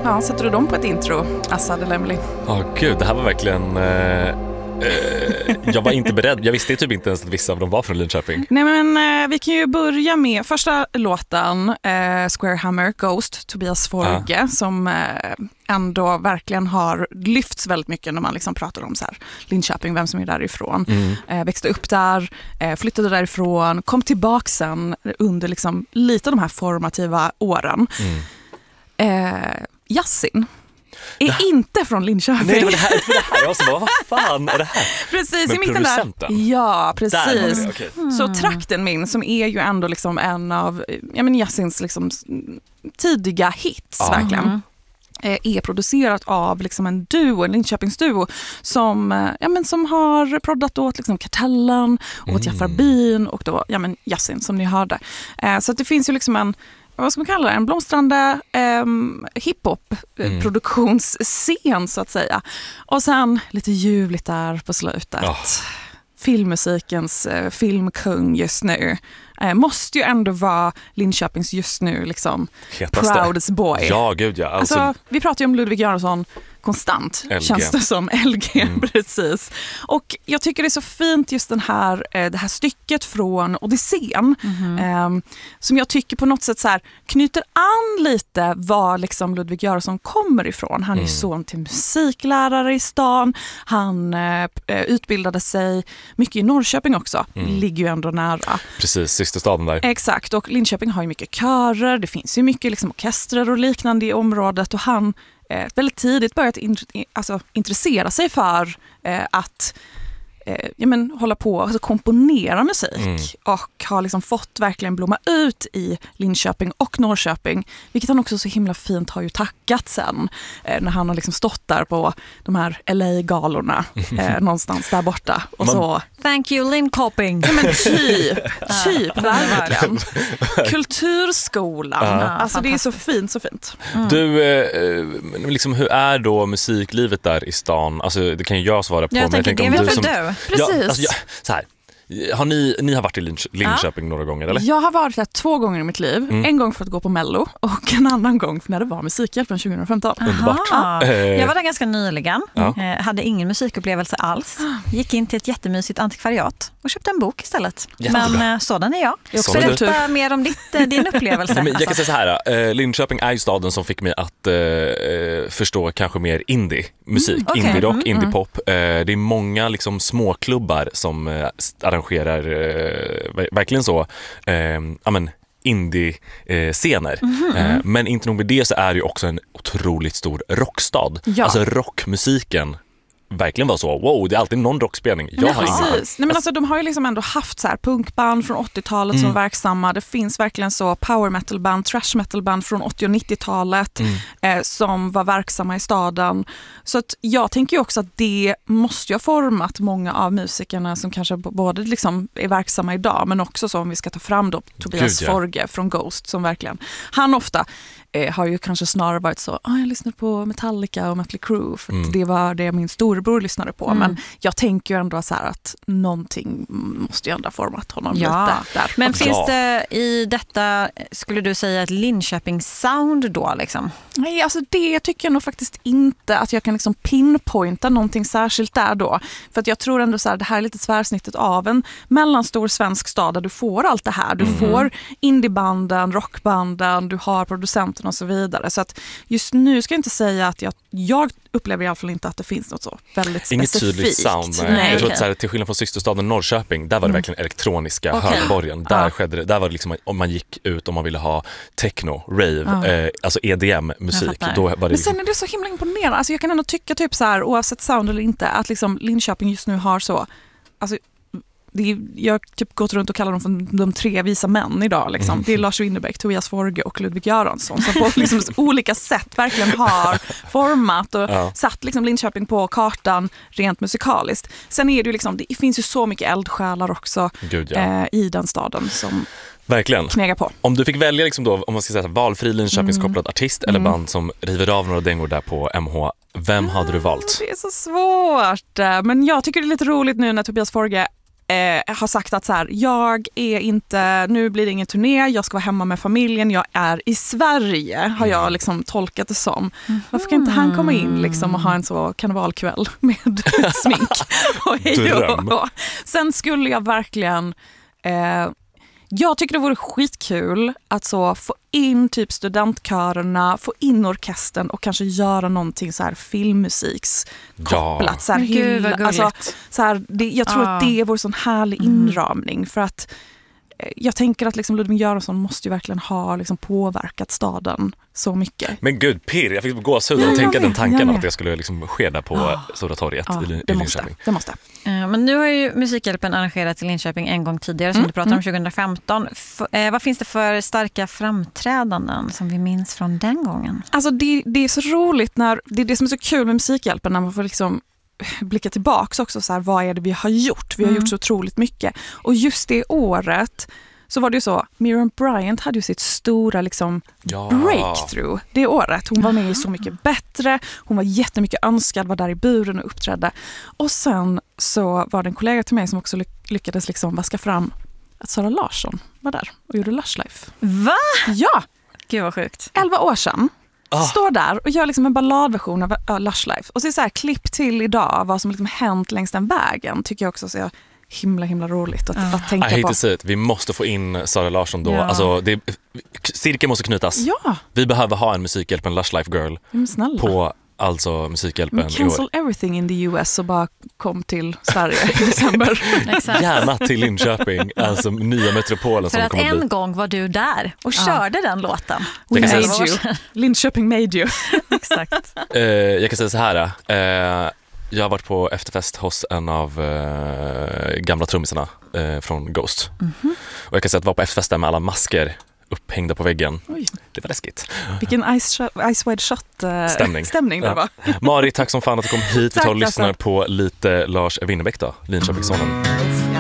Ja, sätter du dem på ett intro, Assad eller Emily? Gud, det här var verkligen... jag var inte beredd. Jag visste typ inte ens att vissa av dem var från Linköping. Nej, men vi kan ju börja med första låten, Square Hammer, Ghost, Tobias Forge, som ändå verkligen har lyfts väldigt mycket när man liksom pratar om så här, Linköping, vem som är därifrån. Växte upp där, flyttade därifrån, kom tillbaka sen under liksom lite av de här formativa åren. Yasin är inte från Linköping. Nej, det var det här. Jag så bara, vad fan är det här? Precis, men i mitten där. Ja, precis. Okay. Så Trakten min, som är ju ändå liksom en av Yasins liksom tidiga hits, verkligen. Är producerat av liksom en Linköpingsduo som, som har proddat åt liksom Kartellen, åt Jafar Bin och då Yasin som ni hörde. Så att det finns ju liksom en, vad ska man kalla det, en blomstrande hiphop-produktionsscen så att säga. Och sen lite ljuvligt där på slutet. Filmmusikens filmkung just nu. Måste ju ändå vara Linköpings just nu liksom hetaste. Proudest boy. Ja, gud ja. Alltså, vi pratar ju om Ludvig Göransson konstant, LG. känns det som. LG, precis. Och jag tycker det är så fint just det här stycket från Odysseen som jag tycker på något sätt så här, knyter an lite var liksom Ludvig Göransson kommer ifrån. Han är son till musiklärare i stan. Han utbildade sig mycket i Norrköping också. Ligger ju ändå nära. Precis, systerstaden där. Exakt, och Linköping har ju mycket körer. Det finns ju mycket liksom orkestrar och liknande i området och han väldigt tidigt börjat intressera sig för att hålla på och komponera musik och har liksom fått verkligen blomma ut i Linköping och Norrköping, vilket han också så himla fint har ju tackat sen när han har liksom stått där på de här LA-galorna någonstans där borta och så. Thank you Linköping. Ja, men typ verkligen. Kulturskolan. Alltså det är så fint. Du, liksom, hur är då musiklivet där i stan? Alltså det kan ju jag svara på. Jag tänker, det är väl för du. Precis. Ja, alltså, så här. Har ni har varit i Linköping några gånger, eller? Jag har varit där 2 gånger i mitt liv. En gång för att gå på Mello och en annan gång när det var Musikhjälpen 2015. Underbart. Jag var där ganska nyligen. Hade ingen musikupplevelse alls. Gick in till ett jättemysigt antikvariat och köpte en bok istället. Jättebra. Men sådan är jag. Berätta mer om din upplevelse. Men jag kan säga så här, Linköping är ju staden som fick mig att förstå kanske mer indie-musik. Indie-rock, indie-pop. Det är många liksom småklubbar som arrangerar verkligen så indie-scener. Men inte nog med det så är det ju också en otroligt stor rockstad. Ja. Alltså rockmusiken verkligen var så, wow, det är alltid någon rockspelning. Jag har ingen. Nej, men alltså, de har ju liksom ändå haft så här punkband från 80-talet som verksamma. Det finns verkligen så power metal-band, trash metal-band från 80- och 90-talet som var verksamma i staden. Så att jag tänker ju också att det måste ju ha format många av musikerna som kanske både liksom är verksamma idag, men också så om vi ska ta fram då Tobias Forge från Ghost som verkligen, han ofta har ju kanske snarare varit så, jag lyssnade på Metallica och Mötley Crüe för att det var det min storebror lyssnade på. Men jag tänker ju ändå så här att någonting måste ju ändå format honom lite där. Men finns det i detta, skulle du säga, ett Linköping-sound då liksom? Nej, alltså det tycker jag nog faktiskt inte att jag kan liksom pinpointa någonting särskilt där då. För att jag tror ändå så här, det här är lite tvärsnittet av en mellanstor svensk stad där du får allt det här. Du får indiebanden, rockbanden, du har producenten och så vidare. Så att just nu ska jag inte säga att jag upplever i alla fall inte att det finns något så väldigt specifikt. Inget tydligt sound. Nej. Jag tror att så här, till skillnad från systerstaden Norrköping, där var det verkligen elektroniska högborgen. Där skedde det. Där var det liksom om man gick ut om man ville ha techno, rave, alltså EDM-musik. Då var det men sen är det så himla imponerande. Alltså jag kan ändå tycka typ så här, oavsett sound eller inte, att liksom Linköping just nu har så, alltså jag har typ gått runt och kallar dem för de 3 visa män idag. Liksom. Det är Lars Winnerbäck, Tobias Forge och Ludvig Göransson som på liksom olika sätt verkligen har format och satt liksom Linköping på kartan rent musikaliskt. Sen är det ju liksom, det finns ju så mycket eldsjälar också i den staden som verkligen knegar på. Om du fick välja liksom då, om man ska säga valfri Linköpingskopplad artist eller band som river av några dängor där på MH, vem hade du valt? Det är så svårt. Men jag tycker det är lite roligt nu när Tobias Forge har sagt att så här, jag är inte, nu blir det ingen turné, jag ska vara hemma med familjen, jag är i Sverige, har jag liksom tolkat det som. Varför kan inte han komma in liksom och ha en så karnevalkväll med smink och hej och. Sen skulle jag verkligen jag tycker det vore skitkul att så få in typ studentkörerna, få in orkestern och kanske göra någonting så här filmmusiks kopplat. Så här, Gud, vad alltså, så här, jag tror att det är vår sån härlig inramning, för att jag tänker att liksom Ludvig Göransson måste ju verkligen ha liksom påverkat staden så mycket. Men gud, pirr, jag fick gåshud och tänka den tanken att jag skulle liksom ske där på Stora torget i Linköping. Det måste. Men nu har ju Musikhjälpen arrangerat i Linköping en gång tidigare, som du pratade om 2015. Vad finns det för starka framträdanden som vi minns från den gången? Alltså det är så roligt när det är det som är så kul med Musikhjälpen, när man får liksom blicka tillbaks också så här, vad är det vi har gjort? Vi har gjort så otroligt mycket. Och just det året så var det ju så, Miriam Bryant hade ju sitt stora liksom breakthrough det året. Hon var med i Så mycket bättre, hon var jättemycket önskad, var där i buren och uppträdde. Och sen så var det en kollega till mig som också lyckades liksom vaska fram att Sara Larsson var där och gjorde Lush Life. Va? Ja! Gud vad sjukt. 11 år sedan. Står där och gör liksom en balladversion av Lush Life. Och så är klipp till idag vad som liksom hänt längs den vägen. Tycker jag också så himla roligt att tänka på. Vi måste få in Sara Larsson då. Alltså, cirkeln måste knytas. Ja. Vi behöver ha en Musikhjälpen Lush Life Girl på alltså Musikhjälpen. Cancel everything in the US och bara kom till Sverige i december. Gärna till Linköping, alltså nya metropolen för som att kommer en bli. gång var du där och körde den låten. We made you. Linköping made you. Exakt. Jag kan säga så här. Jag har varit på efterfest hos en av gamla trummisarna från Ghost. Och jag kan säga att vara på efterfest där med alla masker upphängda på väggen. Oj. Det var läskigt. Vilken Ice Wide Shot stämning det var. Mari, tack som fan att du kom hit. Vi tar och lyssnar på lite Lars Winnerbäck då, Linköpingssonen.